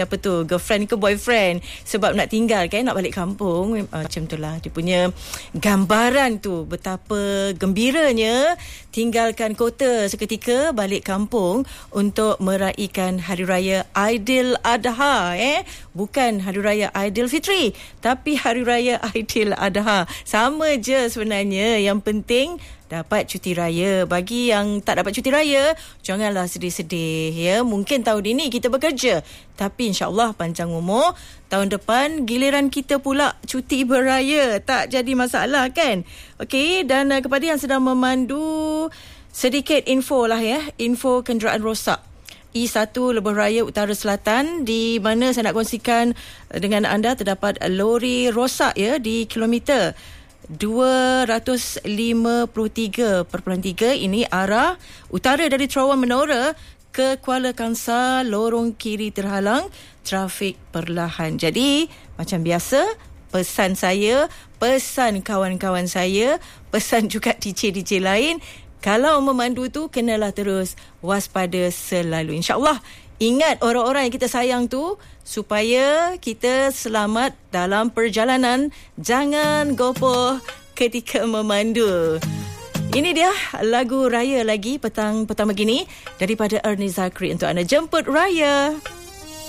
apa tu, girlfriend ke boyfriend, sebab nak tinggal kan, nak balik kampung. Macam tu lah dia punya gambaran tu, betapa gembiranya tinggalkan kota seketika, balik kampung untuk meraihkan Hari Raya Aidiladha. Bukan Hari Raya Aidilfitri, tapi Hari Raya Aidiladha. Sama je sebenarnya, yang penting dapat cuti raya. Bagi yang tak dapat cuti raya, janganlah sedih-sedih ya. Mungkin tahun ini kita bekerja, tapi insya-Allah panjang umur, tahun depan giliran kita pula cuti beraya, tak jadi masalah kan. Okey, dan kepada yang sedang memandu, sedikit info lah ya, info kenderaan rosak E1 Lebuh Raya Utara Selatan, di mana saya nak kongsikan dengan anda, terdapat lori rosak ya di kilometer 253.3. Ini arah utara dari Terowong Menora ke Kuala Kangsar. Lorong kiri terhalang, trafik perlahan. Jadi macam biasa, pesan saya, pesan kawan-kawan saya, pesan juga DJ-DJ lain, kalau memandu tu kenalah terus waspada selalu. InsyaAllah ingat orang-orang yang kita sayang tu, supaya kita selamat dalam perjalanan. Jangan gopoh ketika memandu. Ini dia lagu raya lagi petang pertama gini daripada Ernie Zakri untuk anda. Jemput Raya.